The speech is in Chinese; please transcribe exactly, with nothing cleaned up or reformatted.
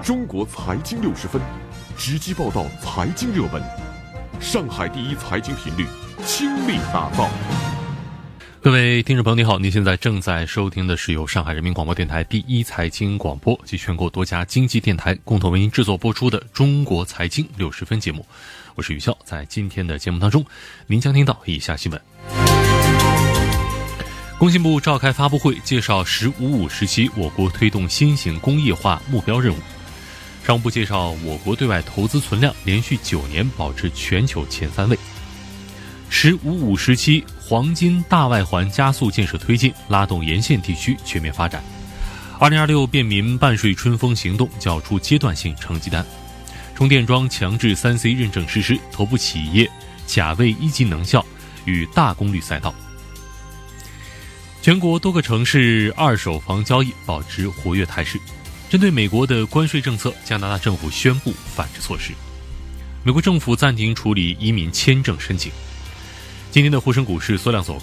中国财经六十分，直击报道财经热门。上海第一财经频率，倾力打造。 各位听众朋友，你好，您现在正在收听的是由上海人民广播电台第一财经广播及全国多家经济电台共同为您制作播出的中国财经六十分节目。我是宇笑，在今天的节目当中，您将听到以下新闻。工信部召开发布会，介绍“十五五”时期我国推动新型工业化目标任务。商务部介绍，我国对外投资存量连续九年保持全球前三位。“十五五”时期黄金大外环加速建设推进，拉动沿线地区全面发展。二零二六便民办税春风行动缴出阶段性成绩单。充电桩强制 三 C 认证实施，头部企业甲位一级能效与大功率赛道。全国多个城市二手房交易保持活跃态势。针对美国的关税政策，加拿大政府宣布反制措施。美国政府暂停处理移民签证申请。今天的沪深股市缩量走